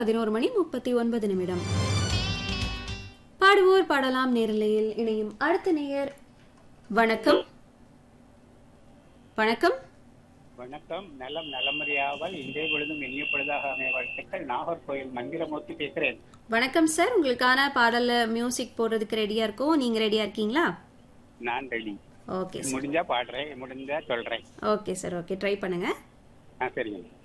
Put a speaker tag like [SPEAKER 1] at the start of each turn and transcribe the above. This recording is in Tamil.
[SPEAKER 1] 11:39 பாடுவோர் பாடலாம் நேரலையில் இணையும் அடுத்த நேயர். வணக்கம். வணக்கம்.
[SPEAKER 2] வணக்கம். நலம் நலமறியாமல் இன்றைய பொழுதும் எண்ணிய பொழுதாக அமைய வாழ்த்துக்கள். நாகர்கோயில் மந்திரமூர்த்தி பேசுறேன்.
[SPEAKER 1] வணக்கம் சார். உங்களுக்கான பாடல மியூசிக் போடுறதுக்கு ரெடியா இருக்கோம். நீங்க ரெடியா இருக்கீங்களா?
[SPEAKER 2] நான் ரெடி.
[SPEAKER 1] ஓகே.
[SPEAKER 2] முடிஞ்சா பாடுறேன், முடிஞ்சா சொல்றேன்.
[SPEAKER 1] Okay sir. ஓகே, ட்ரை பண்ணுங்க.
[SPEAKER 2] சரிங்க.